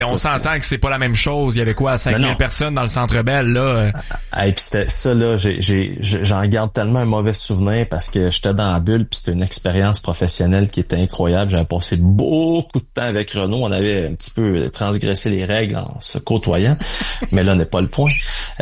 On s'entend que c'est pas la même chose. Il y avait quoi, 5000 personnes dans le Centre Bell, là. Et puis c'était ça, là, j'en garde tellement un mauvais souvenir parce que j'étais dans la bulle puis c'était une expérience professionnelle qui était incroyable. J'avais passé beaucoup de temps avec Renaud. On avait un petit peu transgressé les règles en se côtoyant. Mais là, n'est pas le point.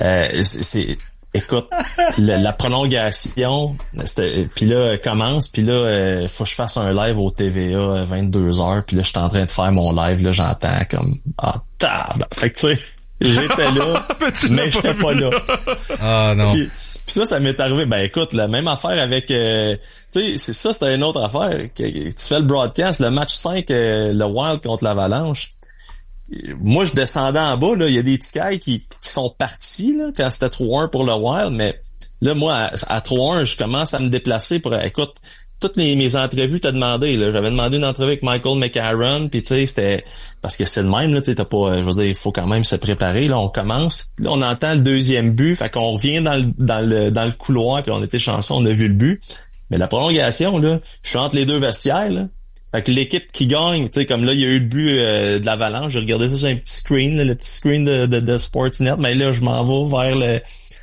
Écoute, la prolongation, puis là commence, puis là faut que je fasse un live au TVA 22h, puis là je suis en train de faire mon live, là j'entends comme table. Fait que tu sais, j'étais là, mais j'étais pas là. Ah non. Puis ça m'est arrivé. Ben écoute, la même affaire avec tu sais, c'est ça, c'était une autre affaire. Tu fais le broadcast, le match 5, le Wild contre l'Avalanche. Moi, je descendais en bas, là, il y a des tickets qui sont partis, là, quand c'était 3-1 pour le Wild, mais là, moi, à 3-1, je commence à me déplacer pour, écoute, toutes mes entrevues t'as demandé, là. J'avais demandé une entrevue avec Michael McCarron, puis tu sais, c'était, parce que c'est le même, là, t'as pas, je veux dire, il faut quand même se préparer, là, on commence, là, on entend le deuxième but, fait qu'on revient dans le couloir, puis on était chanceux, on a vu le but, mais la prolongation, là, je suis entre les deux vestiaires, là. Fait que l'équipe qui gagne, tu sais, comme là, il y a eu le but de l'Avalanche, j'ai regardé ça sur un petit screen, là, le petit screen de Sportsnet, mais là, je m'en vais vers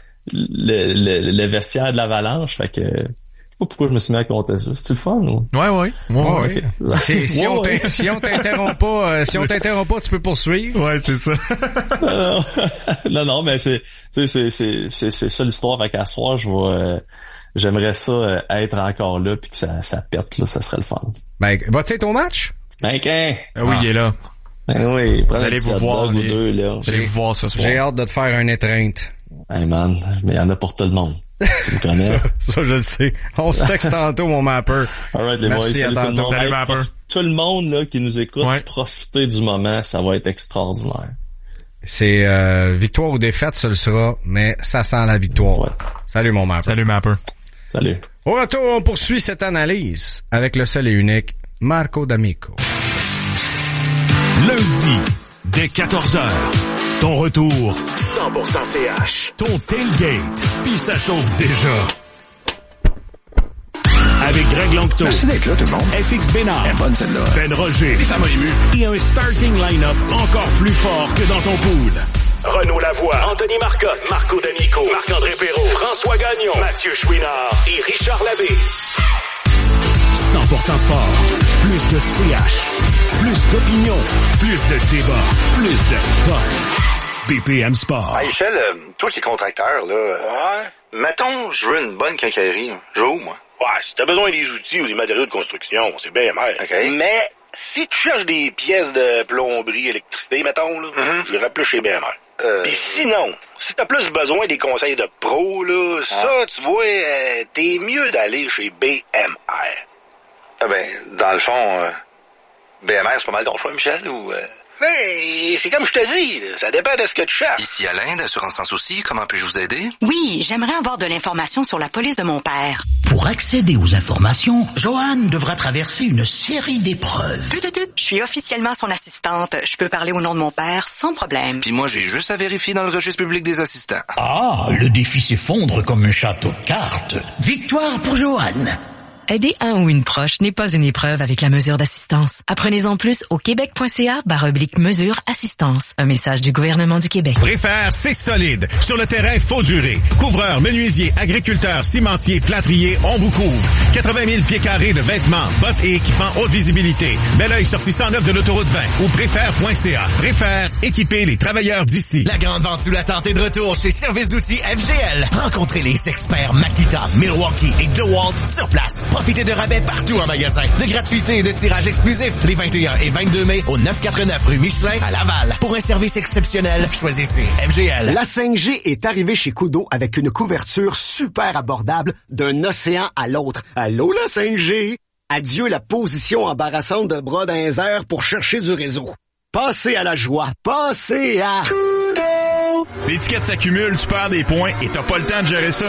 le vestiaire de l'Avalanche, fait que je sais pas pourquoi je me suis mis à compter ça. C'est-tu le fun, ou? Ouais. Okay. Si on t'interrompt pas, tu peux poursuivre. Ouais, c'est ça. non, mais c'est ça l'histoire. Fait qu'à ce soir, j'aimerais ça être encore là puis que ça pète, là, ça serait le fun. Ben, vas-tu être au match? Ben, oui, il est là. Ben oui, vous allez vous voir ou deux, là. Vous allez vous voir ce soir. J'ai hâte de te faire une étreinte. Hey man, mais il y en a pour tout le monde. Tu me connais? ça, je le sais. On se texte tantôt, mon mapper. Alright, les boys, salut tout le monde. Salut, mapper. Tout le monde, là, qui nous écoute, profitez du moment, ça va être extraordinaire. C'est victoire ou défaite, ce le sera, mais ça sent la victoire. Ouais. Salut, mon mapper. Salut, mapper. Salut. Au retour, on poursuit cette analyse avec le seul et unique Marco D'Amico. Lundi, dès 14h, ton retour 100% CH. Ton tailgate, puis ça chauffe déjà. Avec Greg Longto. Merci d'être là, tout le monde. FX Bénard. Elle est bonne, celle-là. Ben Roger. Et ça m'a ému. Et un starting line-up encore plus fort que dans ton pool. Renaud Lavoie, Anthony Marcotte, Marco D'Amico, Marc-André Perrault, François Gagnon, Mathieu Chouinard et Richard Labbé. 100% sport. Plus de CH. Plus d'opinion. Plus de débat. Plus de fun. BPM Sport. Hey, Michel, toi qui es contracteur, là. Ouais. Mettons, je veux une bonne quincaillerie. Je veux où, moi? Ouais, si t'as besoin des outils ou des matériaux de construction, c'est bien mal. OK. Mais, si tu cherches des pièces de plomberie, électricité, mettons, là, je dirais plus chez BMR. Pis sinon, si t'as plus besoin des conseils de pros, là, ça, tu vois, t'es mieux d'aller chez BMR. Ah ben, dans le fond, BMR, c'est pas mal ton choix, Michel, ou... Mais c'est comme je te dis, là, ça dépend de ce que tu cherches. Ici Alain, d'Assurance Sans Souci, comment puis-je vous aider? Oui, j'aimerais avoir de l'information sur la police de mon père. Pour accéder aux informations, Joanne devra traverser une série d'épreuves. Je suis officiellement son assistante. Je peux parler au nom de mon père sans problème. Puis moi, j'ai juste à vérifier dans le registre public des assistants. Ah, le défi s'effondre comme un château de cartes. Victoire pour Joanne. Aider un ou une proche n'est pas une épreuve avec la mesure d'assistance. Apprenez-en plus au québec.ca/mesure assistance. Un message du gouvernement du Québec. Préfère, c'est solide. Sur le terrain, faut durer. Couvreurs, menuisiers, agriculteurs, cimentiers, plâtriers, on vous couvre. 80 000 pieds carrés de vêtements, bottes et équipements haute visibilité. Bel oeil sortie 109 de l'autoroute 20 ou préfère.ca. Préfère, équiper les travailleurs d'ici. La grande vente sous la tente est de retour chez Service d'outils FGL. Rencontrez les experts Makita, Milwaukee et DeWalt sur place. Profitez de rabais partout en magasin, de gratuité et de tirage exclusif les 21 et 22 mai au 949 rue Michelin à Laval. Pour un service exceptionnel, choisissez FGL. La 5G est arrivée chez Kudo avec une couverture super abordable d'un océan à l'autre. Allô la 5G? Adieu la position embarrassante de bras dans les airs pour chercher du réseau. Passez à la joie. Passez à... Kudo! L'étiquette s'accumule, tu perds des points et t'as pas le temps de gérer ça.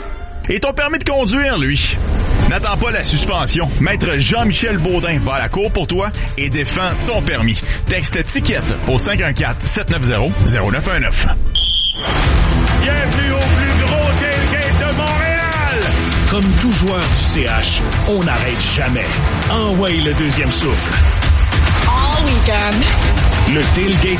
Et ton permis de conduire, lui? N'attends pas la suspension. Maître Jean-Michel Baudin va à la cour pour toi et défend ton permis. Texte ticket au 514-790-0919. Bienvenue au plus gros tailgate de Montréal! Comme tout joueur du CH, on n'arrête jamais. Envoie le deuxième souffle. All weekend. Le tailgate